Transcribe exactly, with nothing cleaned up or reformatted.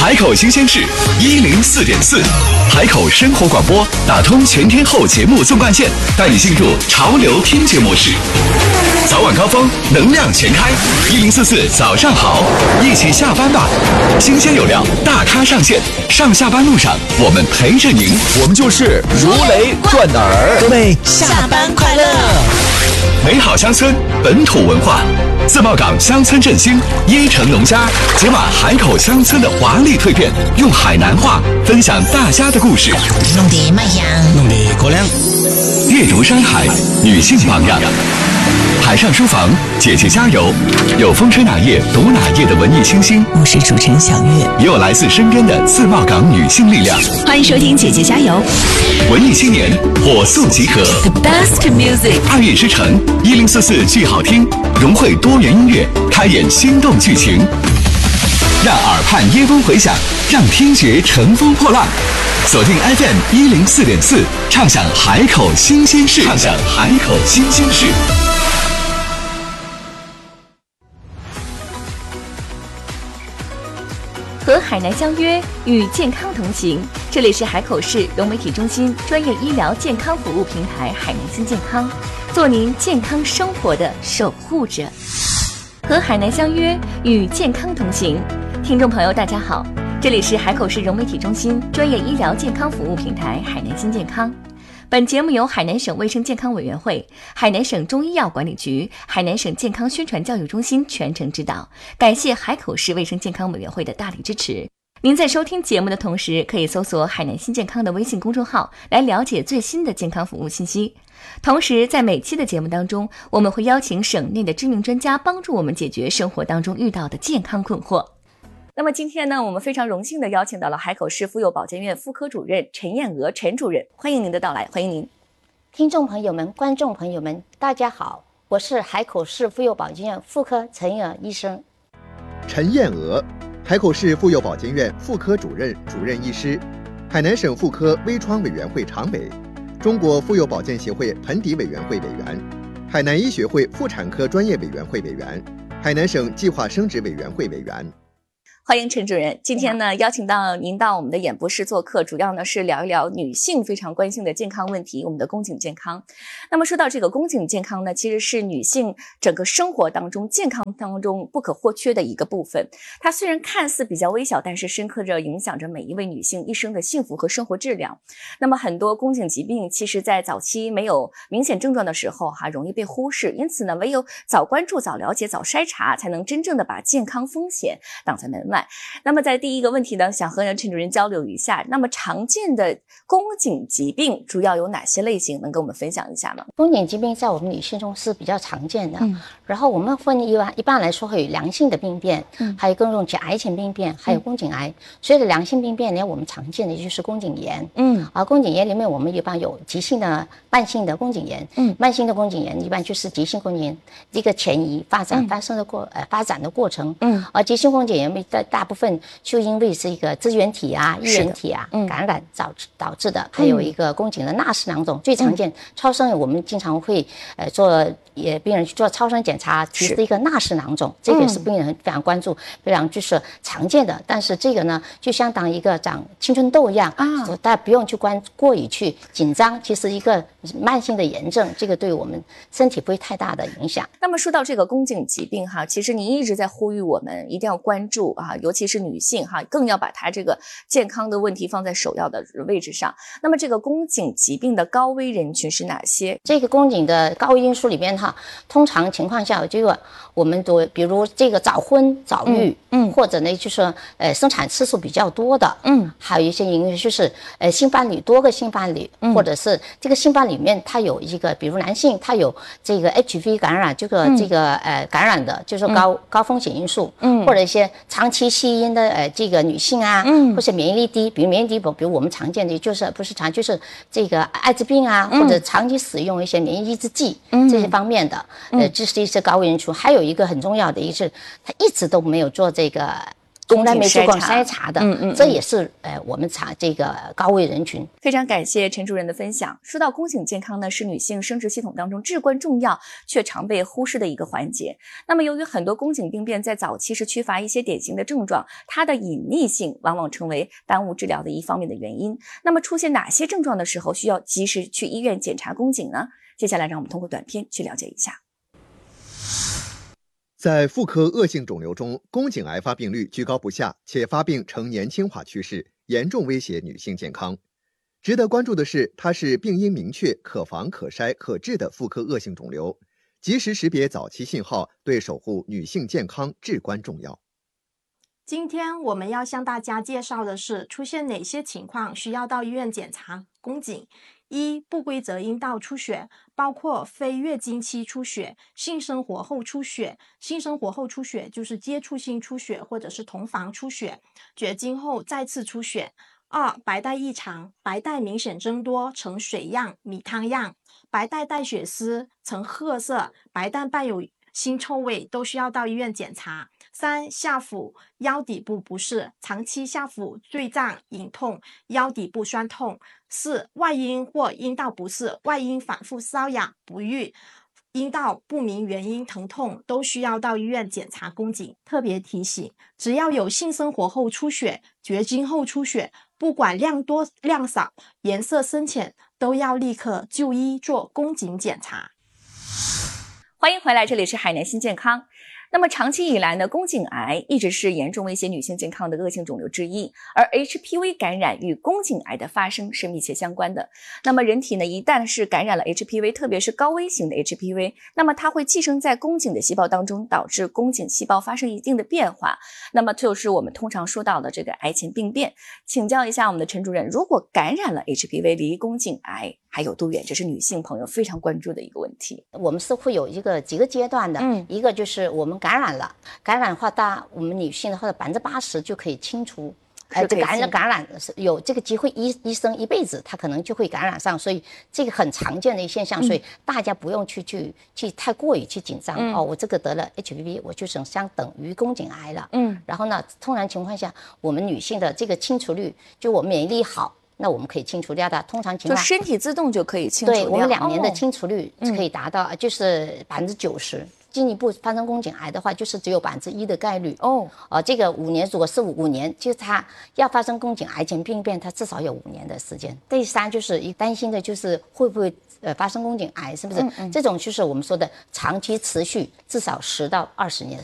海口新鲜事一零四点四，海口生活广播打通全天候节目纵贯线，带你进入潮流听觉模式。早晚高峰，能量全开，一零四四早上好，一起下班吧。新鲜有料，大咖上线，上下班路上我们陪着您， 我们就是如雷贯耳。 各位下班快乐！ 美好乡村，本土文化。自贸港乡村振兴，椰城农家解码海口乡村的华丽蜕变，用海南话分享大家的故事。 弄得卖香， 弄得高粱。 阅读山海，女性榜样。海上书房，姐姐加油！有风吹哪页读哪页的文艺清新， 我是主持人小月， 也有来自身边的自贸港女性力量。 欢迎收听姐姐加油！ 文艺青年火速集合 ，The best music， 二月之城一零四四剧好听，融汇多元音乐，开演心动剧情，让耳畔耶风回响，让听觉乘风破浪。锁定 F M 一零四点四，畅享海口新鲜事，畅享海口新鲜事。 和海南相约，与健康同行。这里是海口市融媒体中心专业医疗健康服务平台海南新健康，做您健康生活的守护者。和海南相约，与健康同行。听众朋友，大家好，这里是海口市融媒体中心专业医疗健康服务平台海南新健康。本节目由海南省卫生健康委员会、海南省中医药管理局、海南省健康宣传教育中心全程指导，感谢海口市卫生健康委员会的大力支持。您在收听节目的同时，可以搜索海南新健康的微信公众号来了解最新的健康服务信息。同时，在每期的节目当中，我们会邀请省内的知名专家帮助我们解决生活当中遇到的健康困惑。那么今天呢，我们非常荣幸地邀请到了海口市妇幼保健院妇科主任陈燕娥陈主任，欢迎您的到来，欢迎您。 听众朋友们、观众朋友们，大家好，我是海口市妇幼保健院妇科陈燕娥医生。 陈燕娥，海口市妇幼保健院妇科主任、主任医师，海南省妇科微创委员会常委，中国妇幼保健协会盆底委员会委员，海南医学会妇产科专业委员会委员，海南省计划生殖委员会委员。 欢迎陈主任，今天呢邀请到您到我们的演播室做客，主要呢是聊一聊女性非常关心的健康问题，我们的宫颈健康。那么说到这个宫颈健康呢，其实是女性整个生活当中健康当中不可或缺的一个部分。它虽然看似比较微小，但是深刻着影响着每一位女性一生的幸福和生活质量。那么很多宫颈疾病其实在早期没有明显症状的时候哈、啊，容易被忽视，因此呢唯有早关注、早了解、早筛查，才能真正的把健康风险挡在门外。那么在第一个问题呢，想和陈主任交流一下，那么常见的宫颈疾病主要有哪些类型，能跟我们分享一下吗？ 宫颈疾病在我们女性中是比较常见的， 嗯、 然后我们分一般一般来说会有良性的病变， 嗯、 还有更重癌前病变，还有宫颈癌。嗯、所有的良性病变呢，我们常见的就是宫颈炎， 嗯， 而宫颈炎里面我们一般有急性的、慢性的宫颈炎，嗯，慢性的宫颈炎一般就是急性宫颈炎一个前移发展、嗯、发生的过呃发展的过程，嗯，而急性宫颈炎大大部分就因为是一个支原体啊、衣原体啊、嗯、感染导致导致的，还有一个宫颈的纳氏囊肿、嗯、最常见。超声我们经常会呃做也病人去做超声检查，提示一个纳氏囊肿，这个是病人非常关注、非常就是常见的。但是这个呢，就相当于一个长青春痘一样啊，大家不用去关过于去紧张。其实一个慢性的炎症，这个对我们身体不会太大的影响。 那么说到这个宫颈疾病哈，其实您一直在呼吁我们一定要关注啊，尤其是女性哈，更要把它这个健康的问题放在首要的位置上。那么这个宫颈疾病的高危人群是哪些？ 这个宫颈的高危因素里面哈，通常情况下有这个我们都比如这个早婚早育，嗯，嗯或者呢就是呃生产次数比较多的，嗯，还有一些因为就是呃性伴侣多个性伴侣，嗯、或者是这个性伴侣里面他有一个，比如男性他有这个 H V 感染，这个、嗯、这个呃感染的，就是高、嗯、高风险因素，嗯，或者一些长期吸烟的呃这个女性啊，嗯，或是免疫力低，比如免疫力低，比如我们常见的就是不是常就是这个艾滋病啊，嗯、或者长期使用一些免疫抑制剂、嗯、这些方面的，呃，这是一些高危人群。还有一个很重要的一个是，他一直都没有做这个从来没做过筛查筛查的， 嗯嗯嗯这也是呃我们查这个高危人群。 非常感谢陈主任的分享。说到宫颈健康呢，是女性生殖系统当中至关重要却常被忽视的一个环节。那么由于很多宫颈病变在早期是缺乏一些典型的症状，它的隐匿性往往成为耽误治疗的一方面的原因。那么出现哪些症状的时候需要及时去医院检查宫颈呢？接下来让我们通过短片去了解一下。 在妇科恶性肿瘤中，宫颈癌发病率居高不下，且发病呈年轻化趋势，严重威胁女性健康。值得关注的是，它是病因明确、可防可筛可治的妇科恶性肿瘤，及时识别早期信号对守护女性健康至关重要。 今天我们要向大家介绍的是出现哪些情况需要到医院检查宫颈。一、不规则阴道出血，包括非月经期出血、性生活后出血。性生活后出血就是接触性出血或者是同房出血，绝经后再次出血。二、白带异常，白带明显增多，呈水样、米汤样，白带带血丝，呈褐色，白带伴有腥臭味，都需要到医院检查。三、下腹腰底部不适，长期下腹坠胀、隐痛，腰底部酸痛。四、外阴或阴道不适，外阴反复瘙痒不愈，阴道不明原因疼痛，都需要到医院检查宫颈。特别提醒，只要有性生活后出血、绝经后出血，不管量多量少、颜色深浅，都要立刻就医做宫颈检查。 欢迎回来，这里是海南新健康。那么长期以来呢，宫颈癌一直是严重威胁女性健康的恶性肿瘤之一，而 H P V 感染与宫颈癌的发生是密切相关的。那么人体呢，一旦是感染了 H P V， 特别是高危型的 H P V， 那么它会寄生在宫颈的细胞当中，导致宫颈细胞发生一定的变化，那么就是我们通常说到的这个癌前病变。请教一下我们的陈主任，如果感染了 H P V， 离宫颈癌还有多远？这是女性朋友非常关注的一个问题。 我们是会有一个几个阶段的，嗯，一个就是我们感染了，感染的话，大我们女性的话，百分之八十就可以清除。呃，这感染感染是有这个机会，医医生一辈子他可能就会感染上，所以这个很常见的一现象，嗯、所以大家不用去去去太过于去紧张、嗯、哦，我这个得了 H P V， 我就相相等于宫颈癌了，嗯，然后呢，通常情况下，我们女性的这个清除率，就我们免疫力好。那我们可以清除掉的，通常情况就身体自动就可以清除掉。 对，我们两年的清除率可以达到，哦、就是百分之九十。进一步发生宫颈癌的话，就是只有百分之一的概率。哦，呃，这个五年如果是五年，就是它要发生宫颈癌前病变，它至少有五年的时间。第三就是一担心的就是会不会呃发生宫颈癌，是不是？嗯嗯这种就是我们说的长期持续，至少十到二十年。